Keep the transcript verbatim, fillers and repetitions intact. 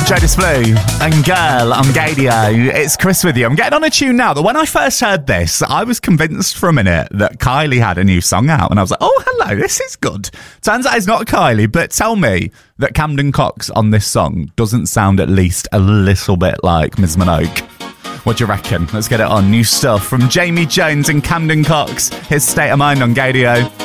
Jonas Blue and Girl on Gadio. It's Chris with you. I'm getting on a tune now that when I first heard this, I was convinced for a minute that Kylie had a new song out, and I was like, oh, hello, this is good. Turns out it's not Kylie, but tell me that Camden Cox on this song doesn't sound at least a little bit like Miz Minogue. What do you reckon? Let's get it on. New stuff from Jamie Jones and Camden Cox. His State of Mind on Gadio.